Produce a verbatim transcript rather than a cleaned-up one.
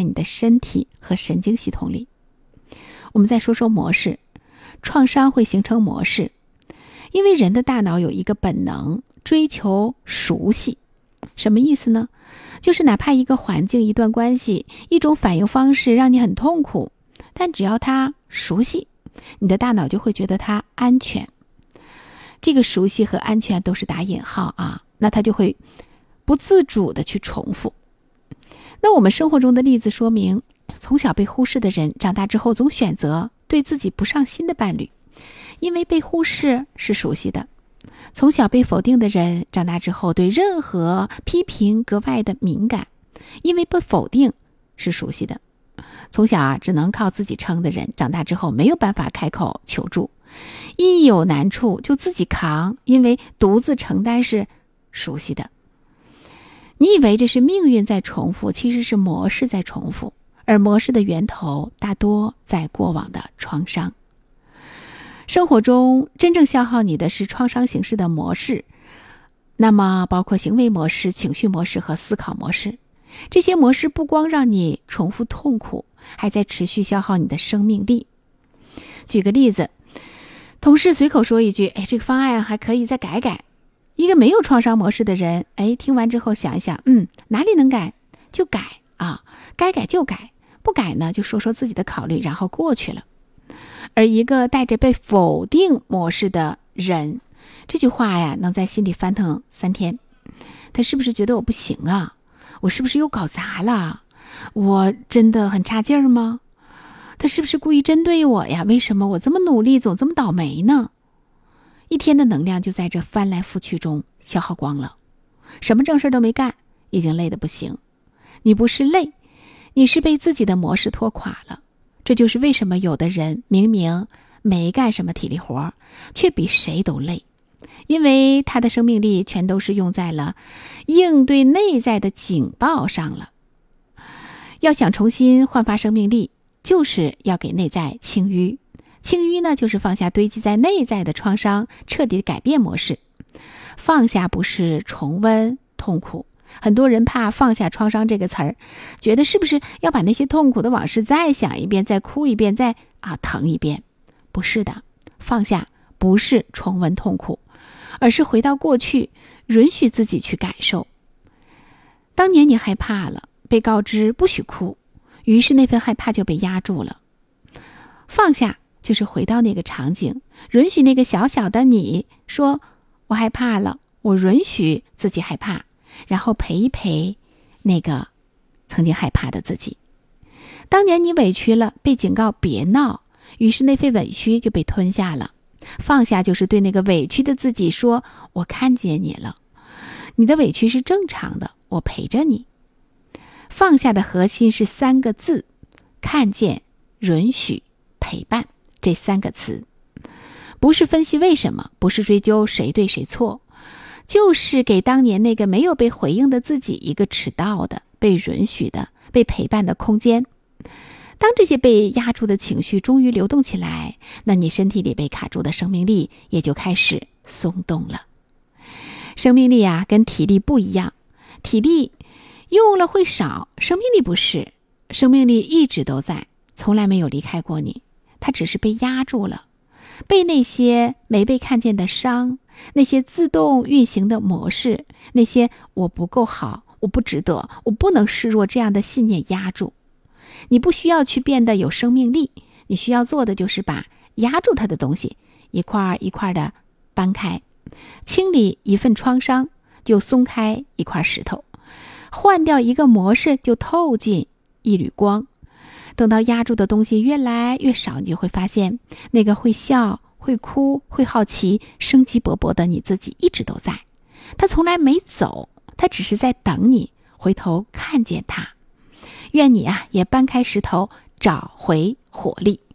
你的身体和神经系统里。我们再说说模式，创伤会形成模式，因为人的大脑有一个本能，追求熟悉。什么意思呢？就是哪怕一个环境、一段关系、一种反应方式让你很痛苦，但只要它熟悉，你的大脑就会觉得它安全。这个熟悉和安全都是打引号啊，那它就会不自主的去重复。那我们生活中的例子说明，从小被忽视的人长大之后总选择对自己不上心的伴侣，因为被忽视是熟悉的。从小被否定的人长大之后对任何批评格外的敏感，因为被否定是熟悉的。从小啊只能靠自己撑的人长大之后没有办法开口求助，一有难处就自己扛，因为独自承担是熟悉的。你以为这是命运在重复，其实是模式在重复，而模式的源头大多在过往的创伤。生活中真正消耗你的是创伤形式的模式，那么包括行为模式、情绪模式和思考模式。这些模式不光让你重复痛苦，还在持续消耗你的生命力。举个例子，同事随口说一句，哎，这个方案还可以再改改。一个没有创伤模式的人，哎，听完之后想一想，嗯，哪里能改就改啊，该改就改，不改呢就说说自己的考虑，然后过去了。而一个带着被否定模式的人，这句话呀能在心里翻腾三天。他是不是觉得我不行啊？我是不是又搞砸了？我真的很差劲儿吗？他是不是故意针对我呀？为什么我这么努力总这么倒霉呢？一天的能量就在这翻来覆去中消耗光了，什么正事都没干，已经累得不行。你不是累，你是被自己的模式拖垮了。这就是为什么有的人明明没干什么体力活，却比谁都累，因为他的生命力全都是用在了应对内在的警报上了。要想重新焕发生命力，就是要给内在清淤。清淤呢，就是放下堆积在内在的创伤，彻底改变模式。放下不是重温痛苦，很多人怕放下创伤这个词儿，觉得是不是要把那些痛苦的往事再想一遍，再哭一遍，再啊疼一遍。不是的，放下不是重温痛苦，而是回到过去，允许自己去感受。当年你害怕了，被告知不许哭，于是那份害怕就被压住了。放下就是回到那个场景，允许那个小小的你说，我害怕了，我允许自己害怕，然后陪一陪那个曾经害怕的自己。当年你委屈了，被警告别闹，于是那份委屈就被吞下了。放下就是对那个委屈的自己说，我看见你了，你的委屈是正常的，我陪着你。放下的核心是三个字：看见、允许、陪伴。这三个词不是分析为什么，不是追究谁对谁错，就是给当年那个没有被回应的自己一个迟到的、被允许的、被陪伴的空间。当这些被压住的情绪终于流动起来，那你身体里被卡住的生命力也就开始松动了。生命力啊，跟体力不一样，体力用了会少，生命力不是，生命力一直都在，从来没有离开过你，它只是被压住了，被那些没被看见的伤，那些自动运行的模式，那些我不够好，我不值得，我不能示弱这样的信念压住。你不需要去变得有生命力，你需要做的就是把压住它的东西一块一块的搬开，清理一份创伤就松开一块石头，换掉一个模式就透进一缕光。等到压住的东西越来越少，你就会发现那个会笑、会哭、会好奇、生机勃勃的你自己一直都在，他从来没走，他只是在等你回头看见他。愿你啊也搬开石头，找回活力。